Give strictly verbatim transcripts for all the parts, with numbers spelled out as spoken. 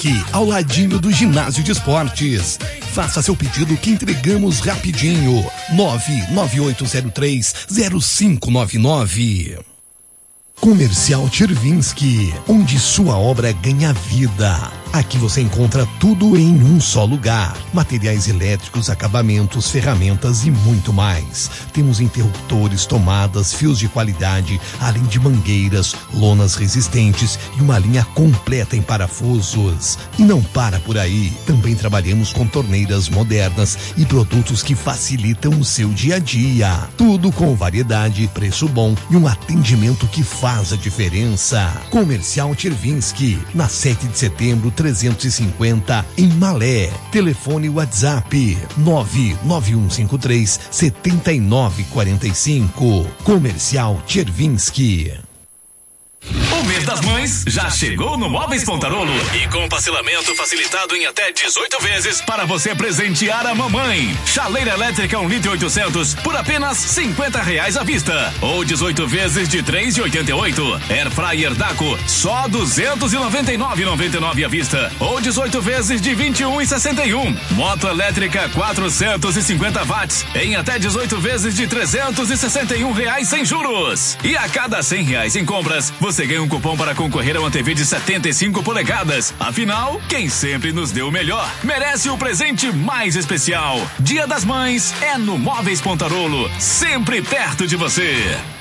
ao ladinho do ginásio de esportes. Faça seu pedido que entregamos rapidinho. nove nove oito zero três zero cinco nove nove. Comercial Chervinsky, onde sua obra ganha vida. Aqui você encontra tudo em um só lugar. Materiais elétricos, acabamentos, ferramentas e muito mais. Temos interruptores, tomadas, fios de qualidade, além de mangueiras, lonas resistentes e uma linha completa em parafusos. E não para por aí. Também trabalhamos com torneiras modernas e produtos que facilitam o seu dia a dia. Tudo com variedade, preço bom e um atendimento que faz a diferença. Comercial Chervinsky, na sete de setembro, trezentos e cinquenta, em Malé. Telefone WhatsApp nove nove um cinco três sete nove quatro cinco. Comercial Chervinsky. O mês das mães já chegou no Móveis Pontarolo e com parcelamento facilitado em até dezoito vezes para você presentear a mamãe. Chaleira elétrica um litro e oitocentos por apenas cinquenta reais à vista ou dezoito vezes de três e oitenta e oito. Air Fryer Daco só duzentos e noventa e nove reais e noventa e nove à vista ou dezoito vezes de vinte e um reais e sessenta e um. Moto elétrica quatrocentos e cinquenta watts em até dezoito vezes de trezentos e sessenta e um reais sem juros. E a cada cem reais em compras você ganha um cupom para concorrer a uma T V de setenta e cinco polegadas. Afinal, quem sempre nos deu o melhor merece o presente mais especial. Dia das Mães é no Móveis Pontarolo, sempre perto de você.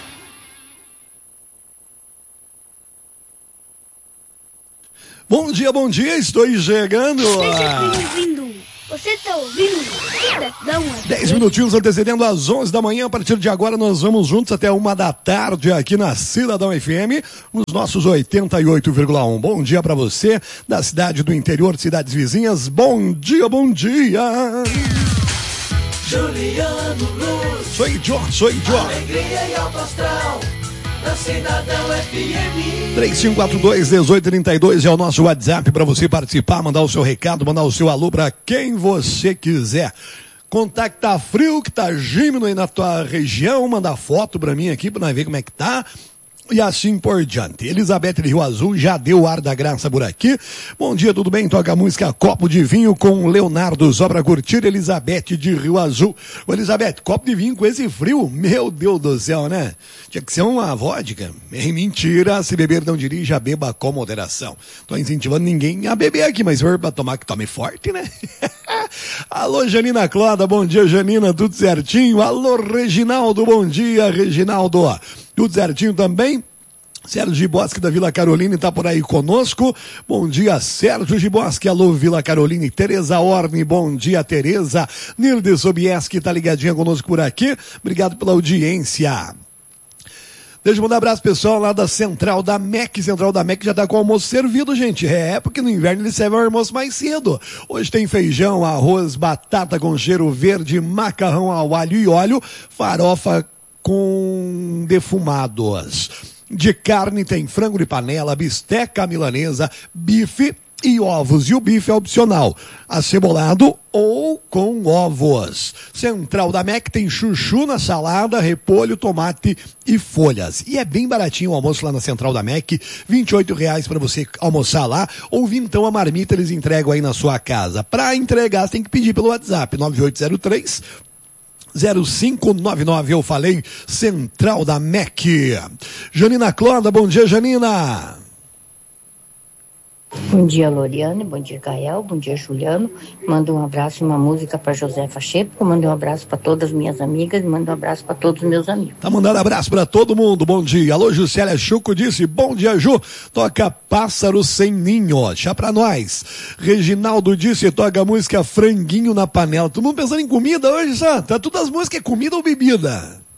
Bom dia, bom dia, estou chegando. Seja bem-vindo. Você está ouvindo? dez minutinhos antecedendo às onze da manhã. A partir de agora nós vamos juntos até uma da tarde aqui na Cidadão F M, nos nossos oitenta e oito vírgula um. Bom dia para você da cidade do interior, cidades vizinhas. Bom dia, bom dia. Juliano Luz. Sou eu, sou eu. Alegria e alto astral. Da Cidadão F M. três cinco quatro dois, um oito três dois é o nosso WhatsApp para você participar, mandar o seu recado, mandar o seu alô para quem você quiser. Contar que tá frio, que tá gímeno aí na tua região, mandar foto para mim aqui para nós ver como é que tá. E assim por diante. Elizabeth de Rio Azul já deu o ar da graça por aqui. Bom dia, tudo bem? Toca a música Copo de Vinho com Leonardo. Só pra curtir, Elizabeth de Rio Azul. Ô, Elizabeth, copo de vinho com esse frio? Meu Deus do céu, né? Tinha que ser uma vodka. É mentira, se beber não dirija, beba com moderação. Tô incentivando ninguém a beber aqui, mas se for pra tomar, que tome forte, né? Alô, Janina Cloda, bom dia, Janina, tudo certinho? Alô, Reginaldo, bom dia, Reginaldo. Tudo certinho também? Sérgio Giboski da Vila Carolina está por aí conosco. Bom dia, Sérgio Giboski. Alô, Vila Carolina. E Tereza Orne, bom dia, Tereza. Nilde Sobieski está ligadinha conosco por aqui. Obrigado pela audiência. Deixa eu mandar um abraço, pessoal, lá da Central da M E C. Central da M E C já tá com o almoço servido, gente. É, porque no inverno eles servem o almoço mais cedo. Hoje tem feijão, arroz, batata com cheiro verde, macarrão ao alho e óleo, farofa com defumados. De carne tem frango de panela, bisteca milanesa, bife e ovos. E o bife é opcional, acebolado ou com ovos. Central da M E C tem chuchu na salada, repolho, tomate e folhas. E é bem baratinho o almoço lá na Central da M E C, vinte e oito reais para você almoçar lá, ou vintão a marmita eles entregam aí na sua casa. Para entregar, você tem que pedir pelo WhatsApp, nove oito zero três zero cinco nove nove, eu falei, Central da M E C. Janina Cloda, bom dia, Janina. Bom dia, Loriane, bom dia, Gael, bom dia, Juliano. Manda um abraço e uma música para Josefa Chepo, manda um abraço para todas as minhas amigas, manda um abraço para todos os meus amigos. Tá mandando abraço para todo mundo, bom dia. Alô, Juscelia Chuco disse, bom dia, Ju, toca Pássaro Sem Ninho, chá pra nós. Reginaldo disse, toca a música Franguinho na Panela. Todo mundo pensando em comida hoje, só? Tá tudo as músicas, é comida ou bebida?